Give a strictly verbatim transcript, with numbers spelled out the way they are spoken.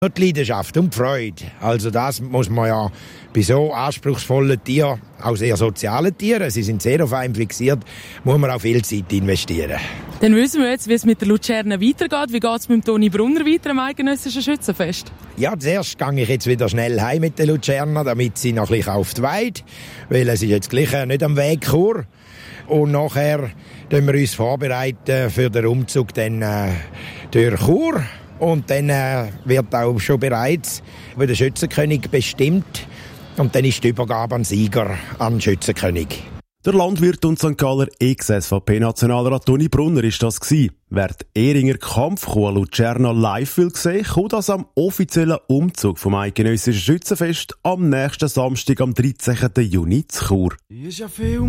Die Leidenschaft und die Freude. Also das muss man ja bei so anspruchsvollen Tieren, auch sehr sozialen Tieren, sie sind sehr auf einen fixiert, muss man auch viel Zeit investieren. Dann wissen wir jetzt, wie es mit der Luzerna weitergeht. Wie geht es mit dem Toni Brunner weiter am eidgenössischen Schützenfest? Ja, zuerst gehe ich jetzt wieder schnell heim mit der Luzerna, damit sie noch ein bisschen auf die Weide, weil es ist jetzt gleich nicht am Weg Chur. Und nachher tun wir uns vorbereiten für den Umzug dann, äh, durch Chur. Und dann äh, wird auch schon bereits über den Schützenkönig bestimmt. Und dann ist die Übergabe an Sieger, an den Schützenkönig. Der Landwirt und Sankt Galler Ex-S V P-Nationalrat Toni Brunner war das gewesen. Wer die Ehringer Kampfkuh Luzerna live will sehen, kommt das am offiziellen Umzug vom eidgenössischen Schützenfest am nächsten Samstag, am dreizehnten Juni zu Chur. Ist ja viel